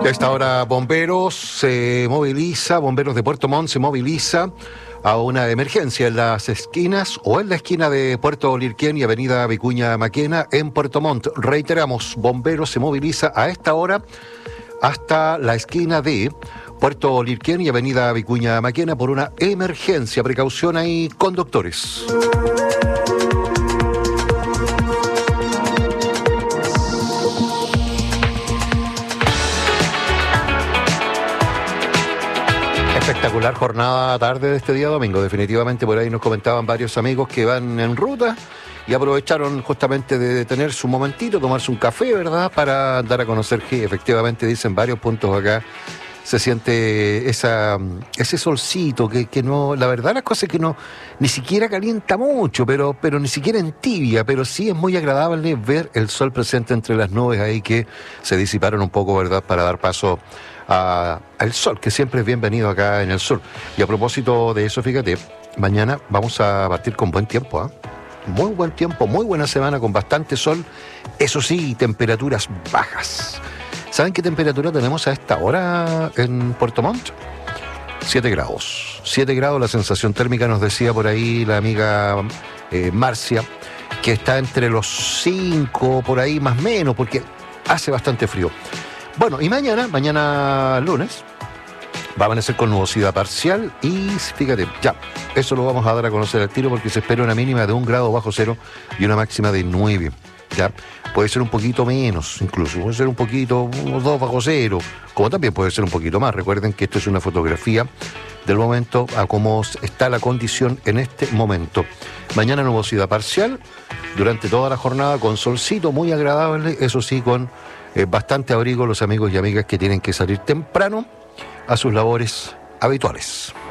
A esta hora Bomberos se moviliza, Bomberos de Puerto Montt se moviliza a una emergencia en las esquinas o en la esquina de Puerto Lirquén y Avenida Vicuña Maquena en Puerto Montt. Reiteramos, Bomberos se moviliza a esta hora hasta la esquina de Puerto Lirquén y Avenida Vicuña Maquena por una emergencia. Precaución ahí, conductores. Espectacular jornada tarde de este día domingo. Definitivamente por ahí nos comentaban varios amigos que van en ruta y aprovecharon justamente de detenerse un momentito, tomarse un café, ¿verdad? Para dar a conocer que efectivamente dicen varios puntos acá se siente ese solcito que no, la verdad las cosas que no, ni siquiera calienta mucho, pero ni siquiera entibia, pero sí es muy agradable ver el sol presente entre las nubes ahí que se disiparon un poco, ¿verdad? Para dar paso al sol, que siempre es bienvenido acá en el sur. Y a propósito de eso, fíjate, mañana vamos a partir con buen tiempo, ¿eh? Muy buen tiempo, muy buena semana con bastante sol, eso sí, temperaturas bajas. ¿Saben qué temperatura tenemos a esta hora en Puerto Montt? 7 grados. 7 grados, la sensación térmica nos decía por ahí la amiga Marcia, que está entre los 5, por ahí más o menos, porque hace bastante frío. Bueno, y mañana lunes, va a amanecer con nubosidad parcial y fíjate, ya, eso lo vamos a dar a conocer al tiro porque se espera una mínima de 1 grado bajo cero y una máxima de 9, ya. Puede ser un poquito menos, incluso, puede ser un poquito, unos 2 bajo cero, como también puede ser un poquito más. Recuerden que esto es una fotografía del momento a cómo está la condición en este momento. Mañana nubosidad parcial, durante toda la jornada con solcito muy agradable, eso sí, con bastante abrigo los amigos y amigas que tienen que salir temprano a sus labores habituales.